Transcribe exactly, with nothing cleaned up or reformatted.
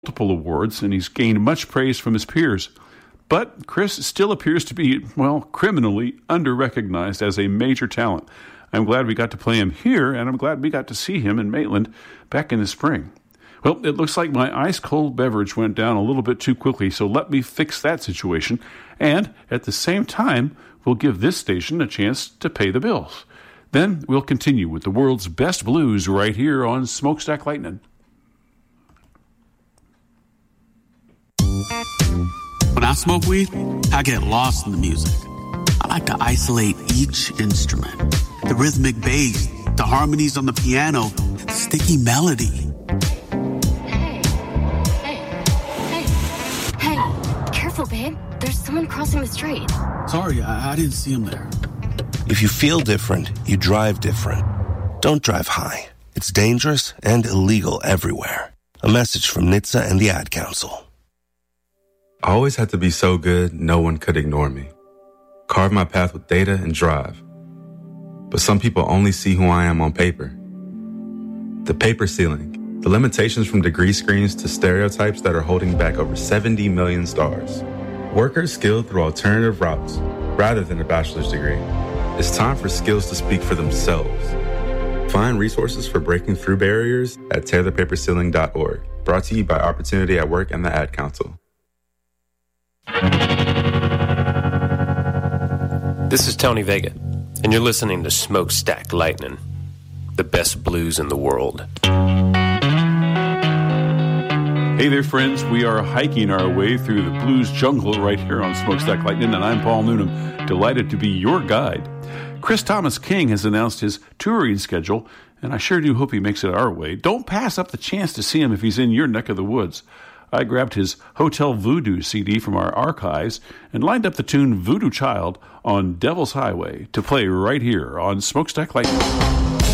multiple awards, and he's gained much praise from his peers. But Chris still appears to be, well, criminally under-recognized as a major talent. I'm glad we got to play him here, and I'm glad we got to see him in Maitland back in the spring. Well, it looks like my ice-cold beverage went down a little bit too quickly, so let me fix that situation. And at the same time, we'll give this station a chance to pay the bills. Then we'll continue with the world's best blues right here on Smokestack Lightning. When I smoke weed, I get lost in the music. I like to isolate each instrument. The rhythmic bass, the harmonies on the piano, the sticky melody. Hey, hey, hey, hey, careful, babe. There's someone crossing the street. Sorry, I, I didn't see him there. If you feel different, you drive different. Don't drive high. It's dangerous and illegal everywhere. A message from N H T S A and the Ad Council. I always had to be so good, no one could ignore me. Carve my path with data and drive. But some people only see who I am on paper. The paper ceiling, the limitations from degree screens to stereotypes that are holding back over seventy million stars. Workers skilled through alternative routes, rather than a bachelor's degree. It's time for skills to speak for themselves. Find resources for breaking through barriers at tear the paper ceiling dot org. Brought to you by Opportunity at Work and the Ad Council. This is Tony Vega, and you're listening to Smokestack Lightning, the best blues in the world. Hey there, friends. We are hiking our way through the blues jungle right here on Smokestack Lightning, and I'm Paul Noonan, delighted to be your guide. Chris Thomas King has announced his touring schedule, and I sure do hope he makes it our way. Don't pass up the chance to see him if he's in your neck of the woods. I grabbed his Hotel Voodoo C D from our archives and lined up the tune Voodoo Child on Devil's Highway to play right here on Smokestack Lightning.